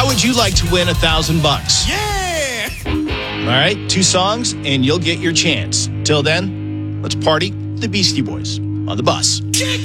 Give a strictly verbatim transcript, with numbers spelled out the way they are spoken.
How would you like to win a thousand bucks? Yeah! All right, two songs, and you'll get your chance. Till then, let's party the Beastie Boys on the bus.